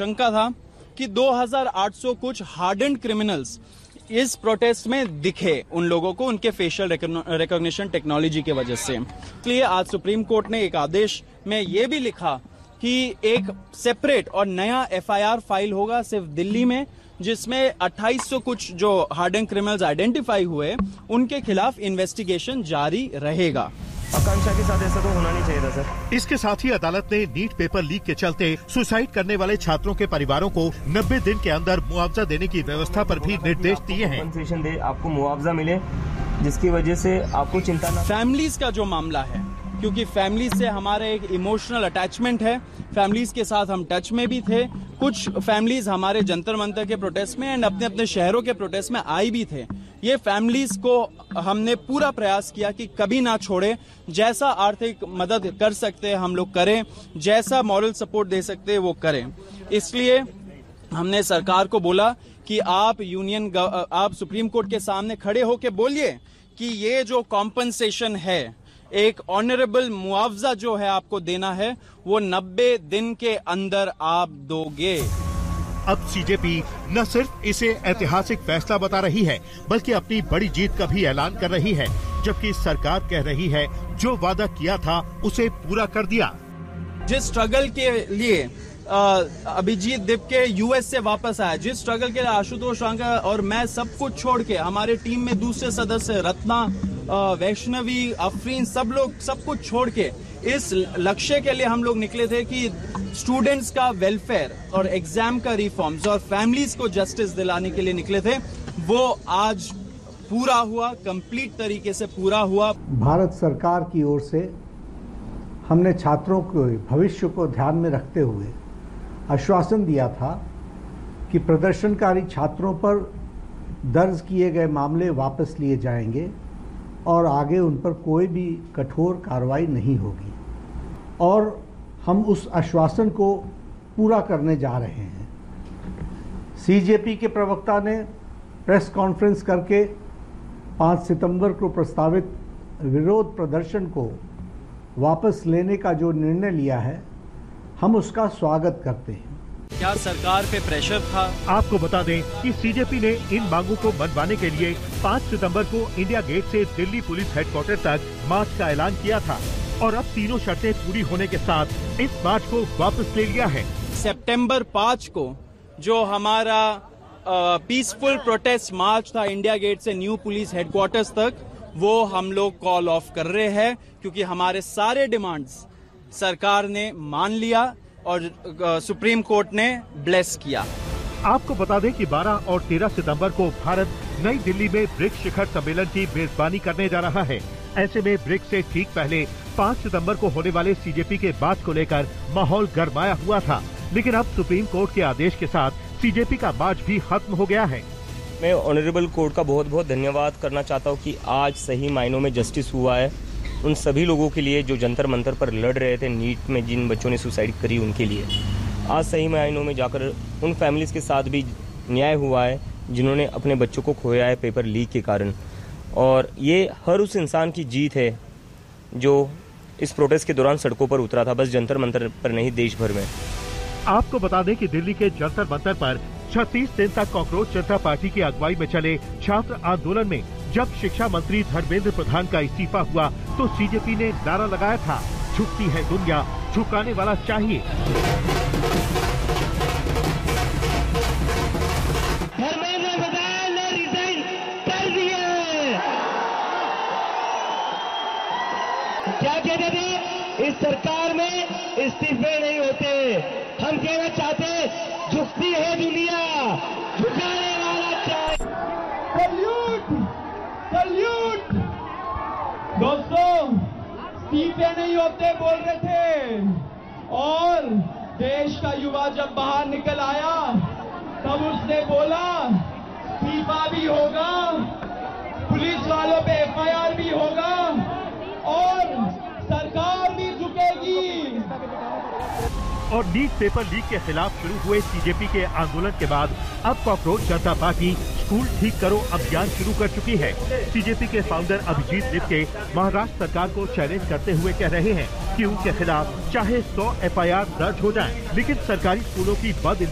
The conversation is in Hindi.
आशंका था कि 2800 कुछ हार्डन्ड क्रिमिनल्स इस प्रोटेस्ट में दिखे उन लोगों को उनके फेशियल रिकॉग्निशन टेक्नोलॉजी के वजह से। इसलिए आज सुप्रीम कोर्ट ने एक आदेश में ये भी लिखा कि एक सेपरेट और नया एफआईआर फाइल होगा सिर्फ दिल्ली में, जिसमें 2800 कुछ जो हार्डन्ड क्रिमिनल्स आइडेंटिफाई हुए उनके खिलाफ इन्वेस्टिगेशन जारी रहेगा। आकांक्षा के साथ ऐसा तो होना नहीं चाहिए था सर। इसके साथ ही अदालत ने नीट पेपर लीक के चलते सुसाइड करने वाले छात्रों के परिवारों को 90 दिन के अंदर मुआवजा देने की व्यवस्था पर भी निर्देश दिए हैं। कंपनसेशन दे, आपको मुआवजा मिले, जिसकी वजह से आपको चिंता न। फैमिलीज का जो मामला है, क्योंकि फैमिलीज से हमारा एक इमोशनल अटैचमेंट है, फैमिलीज के साथ हम टच में भी थे। कुछ फैमिलीज हमारे जंतर मंतर के प्रोटेस्ट में एंड अपने अपने शहरों के प्रोटेस्ट में आई भी थे। ये फैमिलीज को हमने पूरा प्रयास किया कि कभी ना छोड़े, जैसा आर्थिक मदद कर सकते हम लोग करें, जैसा मॉरल सपोर्ट दे सकते वो करें। इसलिए हमने सरकार को बोला कि आप सुप्रीम कोर्ट के सामने खड़े होके बोलिए कि ये जो कॉम्पनसेशन है, एक ऑनरेबल मुआवजा जो है आपको देना है, वो 90 दिन के अंदर आप दोगे। अब सीजेपी न सिर्फ इसे ऐतिहासिक फैसला बता रही है, बल्कि अपनी बड़ी जीत का भी ऐलान कर रही है, जबकि सरकार कह रही है जो वादा किया था उसे पूरा कर दिया। जिस स्ट्रगल के लिए अभिजीत दिपके यूएस से वापस आया, जिस स्ट्रगल के लिए आशुतोष रांका और मैं सब कुछ छोड़ के, हमारे टीम में दूसरे सदस्य रत्ना, वैष्णवी, अफरीन, सब कुछ छोड़ के इस लक्ष्य के लिए हम लोग निकले थे कि स्टूडेंट्स का वेलफेयर और एग्जाम का रिफॉर्म्स और फैमिलीज को जस्टिस दिलाने के लिए निकले थे, वो आज पूरा हुआ, कंप्लीट तरीके से पूरा हुआ। भारत सरकार की ओर से हमने छात्रों के भविष्य को ध्यान में रखते हुए आश्वासन दिया था कि प्रदर्शनकारी छात्रों पर दर्ज किए गए मामले वापस लिए जाएंगे और आगे उन पर कोई भी कठोर कार्रवाई नहीं होगी, और हम उस आश्वासन को पूरा करने जा रहे हैं। सीजेपी के प्रवक्ता ने प्रेस कॉन्फ्रेंस करके 5 सितंबर को प्रस्तावित विरोध प्रदर्शन को वापस लेने का जो निर्णय लिया है, हम उसका स्वागत करते हैं। क्या सरकार पे प्रेशर था? आपको बता दें कि सीजेपी ने इन मांगों को मनवाने के लिए 5 सितंबर को इंडिया गेट से दिल्ली पुलिस हेडक्वार्टर तक मार्च का ऐलान किया था, और अब तीनों शर्तें पूरी होने के साथ इस मार्च को वापस ले लिया है। सितंबर 5 को जो हमारा पीसफुल प्रोटेस्ट मार्च था इंडिया गेट से न्यू पुलिस हेडक्वार्टर्स तक, वो हम लोग कॉल ऑफ कर रहे हैं, क्योंकि हमारे सारे डिमांड्स सरकार ने मान लिया और सुप्रीम कोर्ट ने ब्लेस किया। आपको बता दें कि 12 और 13 सितंबर को भारत नई दिल्ली में ब्रिक्स शिखर सम्मेलन की मेजबानी करने जा रहा है। ऐसे में ब्रिक्स से ठीक पहले 5 सितंबर को होने वाले सीजेपी के मार्च को लेकर माहौल गरमाया हुआ था, लेकिन अब सुप्रीम कोर्ट के आदेश के साथ सीजेपी का मार्च भी खत्म हो गया है। मैं ऑनरेबल कोर्ट का बहुत बहुत धन्यवाद करना चाहता हूँ कि आज सही मायनों में जस्टिस हुआ है उन सभी लोगों के लिए जो जंतर मंतर पर लड़ रहे थे, नीट में जिन बच्चों ने सुसाइड करी उनके लिए। आज सही मायनों में जाकर उन फैमिलीज के साथ भी न्याय हुआ है जिन्होंने अपने बच्चों को खोया है पेपर लीक के कारण, और ये हर उस इंसान की जीत है जो इस प्रोटेस्ट के दौरान सड़कों पर उतरा था, बस जंतर मंतर पर नहीं, देश भर में। आपको बता दें कि दिल्ली के जंतर मंतर पर 36 दिन तक कॉकरोच जनता पार्टी की अगुवाई में चले छात्र आंदोलन में जब शिक्षा मंत्री धर्मेंद्र प्रधान का इस्तीफा हुआ तो सीजेपी ने नारा लगाया था, झुकती है दुनिया, झुकाने वाला चाहिए। धर्मेंद्र प्रधान ने रिजाइन कर दिए। क्या कहते थे, इस सरकार में इस्तीफे नहीं होते। हम कहना चाहते, झुकती है दुनिया, झुकाने वाला चाहिए। सल्यूट दोस्तों, इस्तीफे नहीं होते बोल रहे थे, और देश का युवा जब बाहर निकल आया तब उसने बोला इस्तीफा भी होगा, पुलिस वालों पे एफआईआर भी होगा और सरकार भी झुकेगी। और नीट पेपर लीक के खिलाफ शुरू हुए सीजेपी के आंदोलन के बाद अब कॉकरोच जनता पार्टी स्कूल ठीक करो अभियान शुरू कर चुकी है। सीजेपी के फाउंडर अभिजीत दिपके महाराष्ट्र सरकार को चैलेंज करते हुए कह रहे हैं कि उनके खिलाफ चाहे 100 एफआईआर दर्ज हो जाएं, लेकिन सरकारी स्कूलों की बंद